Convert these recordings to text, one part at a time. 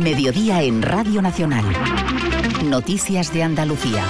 Mediodía en Radio Nacional. Noticias de Andalucía.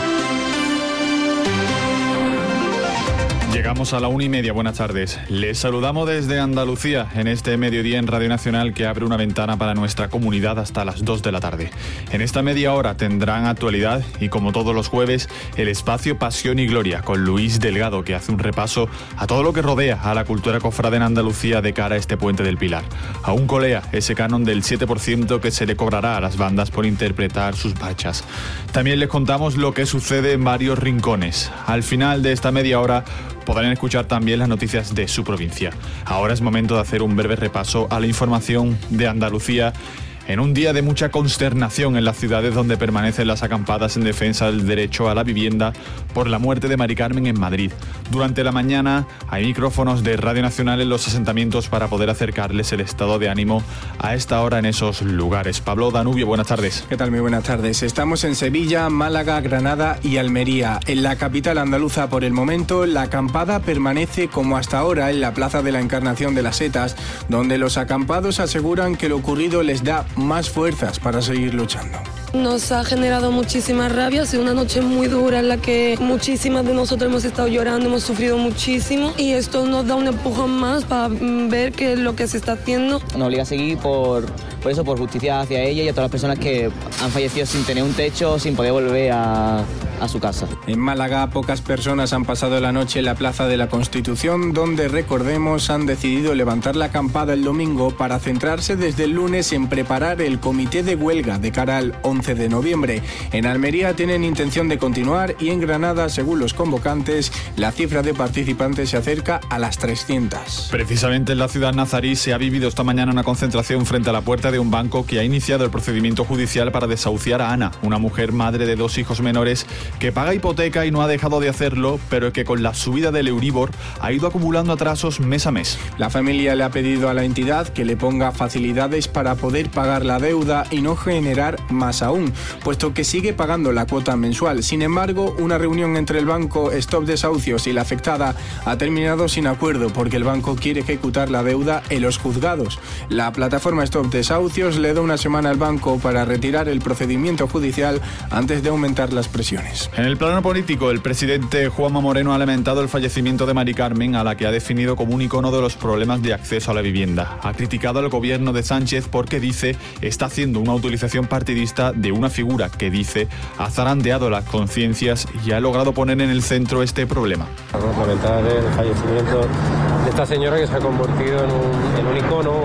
Llegamos a la 1:30, buenas tardes. Les saludamos desde Andalucía en este mediodía en Radio Nacional que abre una ventana para nuestra comunidad hasta las 2 de la tarde. En esta media hora tendrán actualidad y, como todos los jueves, el espacio Pasión y Gloria con Luis Delgado, que hace un repaso a todo lo que rodea a la cultura cofrade en Andalucía de cara a este Puente del Pilar. Aún colea ese canon del 7% que se le cobrará a las bandas por interpretar sus marchas. También les contamos lo que sucede en varios rincones. Al final de esta media hora podrán escuchar también las noticias de su provincia. Ahora es momento de hacer un breve repaso a la información de Andalucía en un día de mucha consternación en las ciudades donde permanecen las acampadas en defensa del derecho a la vivienda por la muerte de Mari Carmen en Madrid. Durante la mañana hay micrófonos de Radio Nacional en los asentamientos para poder acercarles el estado de ánimo a esta hora en esos lugares. Pablo Danubio, buenas tardes. ¿Qué tal? Muy buenas tardes. Estamos en Sevilla, Málaga, Granada y Almería. En la capital andaluza, por el momento, la acampada permanece como hasta ahora en la Plaza de la Encarnación de las Setas, donde los acampados aseguran que lo ocurrido les da más fuerzas para seguir luchando. Nos ha generado muchísima rabia, ha sido una noche muy dura en la que muchísimas de nosotros hemos estado llorando, hemos sufrido muchísimo y esto nos da un empujón más para ver qué es lo que se está haciendo. Nos obliga a seguir por justicia hacia ella y a todas las personas que han fallecido sin tener un techo, sin poder volver a su casa. En Málaga, pocas personas han pasado la noche en la Plaza de la Constitución, donde, recordemos, han decidido levantar la acampada el domingo para centrarse desde el lunes en preparar el comité de huelga de cara al 11 de noviembre. En Almería tienen intención de continuar y en Granada, según los convocantes, la cifra de participantes se acerca a las 300. Precisamente en la ciudad nazarí se ha vivido esta mañana una concentración frente a la puerta de un banco que ha iniciado el procedimiento judicial para desahuciar a Ana, una mujer madre de 2 hijos menores que paga hipoteca y no ha dejado de hacerlo, pero que con la subida del Euribor ha ido acumulando atrasos mes a mes. La familia le ha pedido a la entidad que le ponga facilidades para poder pagar la deuda y no generar más aún, puesto que sigue pagando la cuota mensual. Sin embargo, una reunión entre el banco Stop Desahucios y la afectada ha terminado sin acuerdo porque el banco quiere ejecutar la deuda en los juzgados. La plataforma Stop Desahucios le da una semana al banco para retirar el procedimiento judicial antes de aumentar las presiones. En el plano político, el presidente Juanma Moreno ha lamentado el fallecimiento de Mari Carmen, a la que ha definido como un icono de los problemas de acceso a la vivienda. Ha criticado al gobierno de Sánchez porque, dice, está haciendo una utilización partidista de una figura que, dice, ha zarandeado las conciencias y ha logrado poner en el centro este problema. Lamentar el fallecimiento de esta señora que se ha convertido en un icono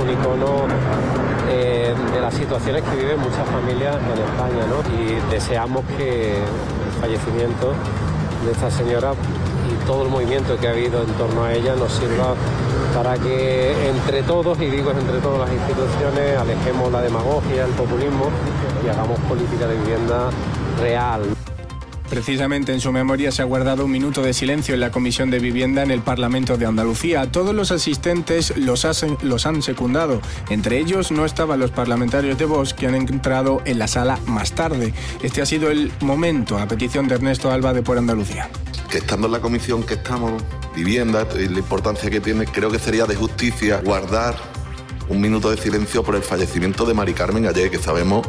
de las situaciones que viven muchas familias en España, ¿no? Y deseamos que el fallecimiento de esta señora y todo el movimiento que ha habido en torno a ella nos sirva para que entre todos, y digo entre todas las instituciones, alejemos la demagogia, el populismo y hagamos política de vivienda real. Precisamente en su memoria se ha guardado un minuto de silencio en la Comisión de Vivienda en el Parlamento de Andalucía. Todos los asistentes los han secundado. Entre ellos no estaban los parlamentarios de Vox, que han entrado en la sala más tarde. Este ha sido el momento, a petición de Ernesto Alba de Por Andalucía. Que estando en la comisión que estamos, vivienda, y la importancia que tiene, creo que sería de justicia guardar un minuto de silencio por el fallecimiento de Mari Carmen ayer, que sabemos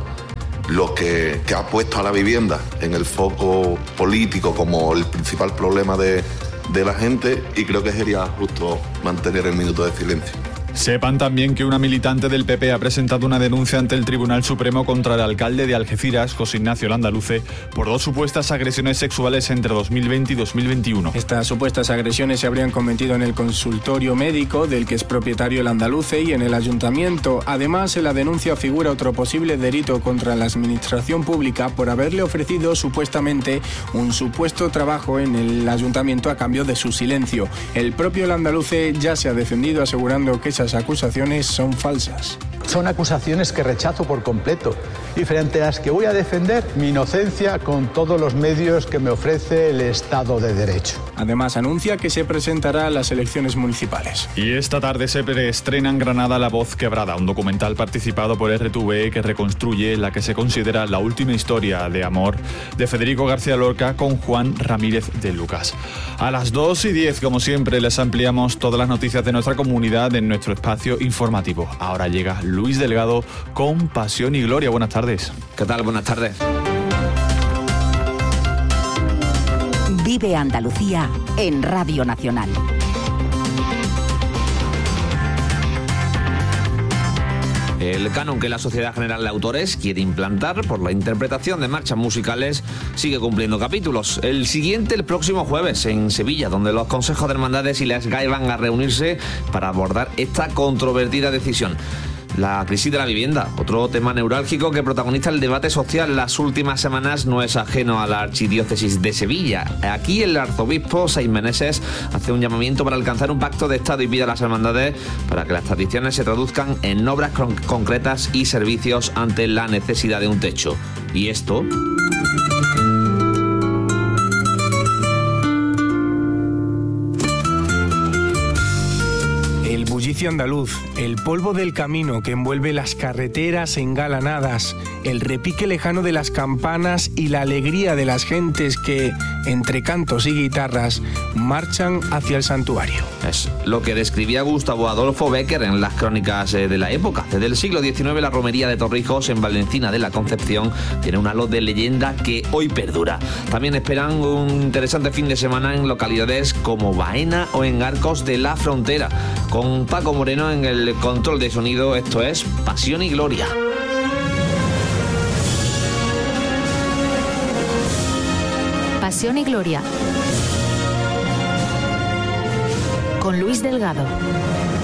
lo que ha puesto a la vivienda en el foco político como el principal problema de la gente, y creo que sería justo mantener el minuto de silencio. Sepan también que una militante del PP ha presentado una denuncia ante el Tribunal Supremo contra el alcalde de Algeciras, José Ignacio Landaluce, por 2 supuestas agresiones sexuales entre 2020 y 2021. Estas supuestas agresiones se habrían cometido en el consultorio médico del que es propietario Landaluce y en el ayuntamiento. Además, en la denuncia figura otro posible delito contra la administración pública por haberle ofrecido supuestamente un supuesto trabajo en el ayuntamiento a cambio de su silencio. El propio Landaluce ya se ha defendido asegurando que esas acusaciones son falsas. Son acusaciones que rechazo por completo y frente a las que voy a defender mi inocencia con todos los medios que me ofrece el Estado de Derecho. Además, anuncia que se presentará a las elecciones municipales. Y esta tarde se preestrena en Granada La Voz Quebrada, un documental participado por RTV que reconstruye la que se considera la última historia de amor de Federico García Lorca con Juan Ramírez de Lucas. A las 2:10, como siempre, les ampliamos todas las noticias de nuestra comunidad en nuestro espacio informativo. Ahora llega Luis Delgado con Pasión y Gloria. Buenas tardes. ¿Qué tal? Buenas tardes. Vive Andalucía en Radio Nacional. El canon que la Sociedad General de Autores quiere implantar por la interpretación de marchas musicales sigue cumpliendo capítulos. El siguiente el próximo jueves en Sevilla, donde los consejos de hermandades y la SGAE van a reunirse para abordar esta controvertida decisión. La crisis de la vivienda, otro tema neurálgico que protagoniza el debate social las últimas semanas, no es ajeno a la Archidiócesis de Sevilla. Aquí el arzobispo Saiz Meneses hace un llamamiento para alcanzar un pacto de Estado y pide a las hermandades para que las tradiciones se traduzcan en obras concretas y servicios ante la necesidad de un techo. Y esto... bullicio andaluz, el polvo del camino que envuelve las carreteras engalanadas, el repique lejano de las campanas y la alegría de las gentes que, entre cantos y guitarras, marchan hacia el santuario. Es lo que describía Gustavo Adolfo Bécquer en las crónicas de la época. Desde el siglo XIX la romería de Torrijos en Valencina de la Concepción tiene un halo de leyenda que hoy perdura. También esperan un interesante fin de semana en localidades como Baena o en Arcos de la Frontera. Con Paco Moreno en el control de sonido, esto es Pasión y Gloria. Pasión y Gloria con Luis Delgado.